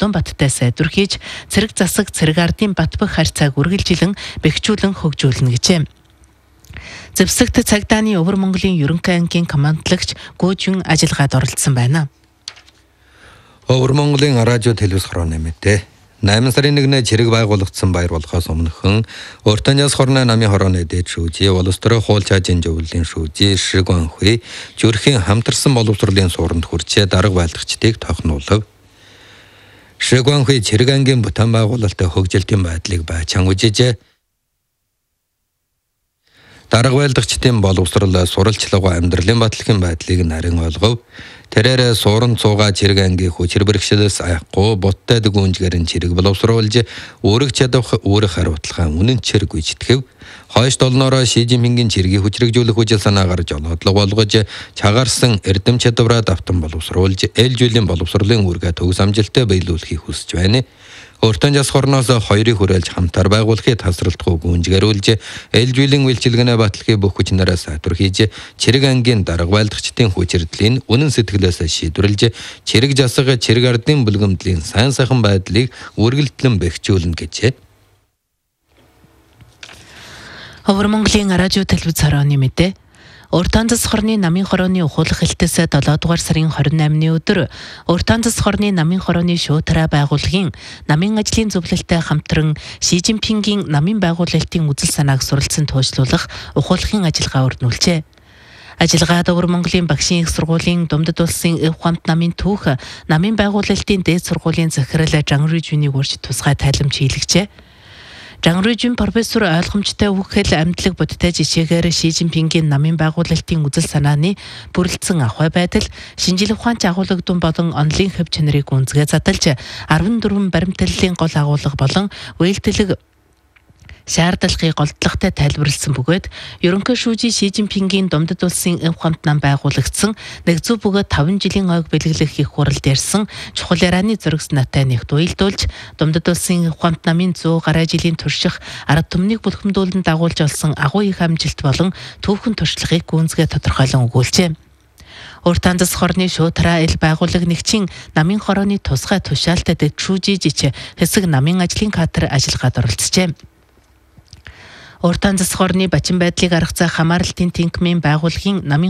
Улаанбаатартай сайдвар хийж цэрэг засаг цэрэг ардын бат бөх харьцааг үргэлжилэн бэхжүүлэн хөгжүүлнэ гэжээ. Зэвсэгт цагдааны Өвөр Монголын ерөнхий ангийн командлагч Гөөжин ажиллагаад оролцсон байна. Өвөр Монголын радио телевиз хорооны мэдээ. 8 сарын 1-нд цэрэг байгуулагдсан баяр болохоос өмнөхөн Уртанжаас хорны намын хорооны дээд шүүжээ, улс төрийн хууль чаажийн зөвлөлийн шүүжээ, Шигванхүй зүрхийн хамтарсан боловсролын суурьнд хүрчээ дарга байлгачдыг тохнуулав. Шигванхүй цэрэг ангийн бүтээн байгуулалтын хөгжилтийн байдлыг байчаан үжижээ. Дарга байлгачдын боловсрол суралцлагын амьдралын батлагын байдлыг нарийн ойлгов. Тэрээр суурин цууга цэрэг ангийн хүчээр бэрхшээлээс аяхгүй буттай дэгүүнжгэрэн цэрэг боловсруулж өөрөг чадах өөрөх хариуцлага үнэн цэрэг үжтгэв. Хойш долноороо Ши Жинпингийн цэрэгийг хүчрэгжүүлэх үжил санаагаар жолоодлого болгож чагаарсан эрдэм чадвараа давтан боловсруулж эл жилийн боловсролын үүргээ төгс амжилттай биелүүлэхийг хүсэж байна. Уртанжаас хорноос хоёрыг хүрээлж хамтар байгуулахыг тасралтгүй гүнжгэрүүлж эл жилийн үйлчилгээний баталгыг бүх хүч нараас сайтвар хийж цэрэг ангийн дарга байлгачдын хүчирдлийн үнэн сэтгэлээс шийдвэрлж цэрэг засаг цэрэг ардын бүлгэмдлийн сайн сайхан байдлыг үргэлжлэн бэхжүүлнэ гэжээ. Өвөр Монголын радио телевиз хорооны мэдээ. Уртанцас хорны намын хорооны ухуулах хэлтээс 7 дугаар сарын 28-ны өдөр Уртанцас хорны намын хорооны шуудараа байгууллагын намын ажлын зөвлөлтөй хамтран Ши Жинпингийн намын байгуулалтын үзэл санааг суралцсан туушлуулах ухуулахын ажиллагаа өрнүүлжээ. Ажиллагаад Өвөр Монголын багшийн их сургуулийн Думдад улсын эв хамт намын түүх намын байгуулалтын дээд сургуулийн захирал Жанрүжүнийг урьж тусгай тайламж хийлгэжээ. Жанрүжин профессор ойлгомжтой үхэл амьдлаг бодтой жишээгээр Ши Жинпингийн намын байгуулалтын үзэл санааны бүрэлдсэн ахуй байдал, шинжилгээ ухаанч агуулгадун болон онлын хэв чанарыг үнцгээ задалж 14 баримтлалын гол агуулга болон үйлдэлэг шаардлагыг голдлоготой тайлбарлсан бөгөөд ерөнхий шүүжийн Ши Жинпингийн Думдад улсын эв хамт нам байгуулагдсан нэгзүү бөгөөд 5 жилийн ойг бэлгэлэх их хуралд ярьсан чухал ярианы зөрөгс натай нэгт уялдуулж Думдад улсын эв хамт намын 100 гаруй жилийн турших ард түмнийг бүлхэмдүүлэн дагуулж олсон агуу их амжилт болон түүхэн туршлагыг гүнзгээ тодорхойлон өгүүлжээ. Уртанцас хорны шуудараа ил байгууллага нэгчин намын хорооны тусгай тушаалтад шүүжиж хэсэг намын ажлын кадр ажиллагаад оролцжээ. Уртанцас хорны бачин байдлыг аргацаа хамааралтын тэнхимийн байгууллагын намын